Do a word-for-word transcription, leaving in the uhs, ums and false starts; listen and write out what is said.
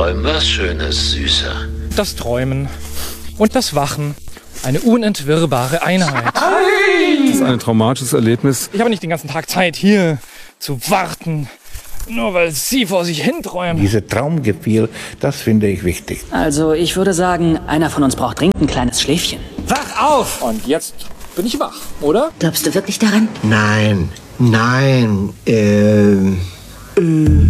Träum was Schönes, Süßer. Das Träumen und das Wachen. Eine unentwirrbare Einheit. Das ist ein traumatisches Erlebnis. Ich habe nicht den ganzen Tag Zeit, hier zu warten, nur weil Sie vor sich hinträumen. Diese Traumgefühl, das finde ich wichtig. Also, ich würde sagen, einer von uns braucht dringend ein kleines Schläfchen. Wach auf! Und jetzt bin ich wach, oder? Glaubst du wirklich daran? Nein, nein, äh, äh.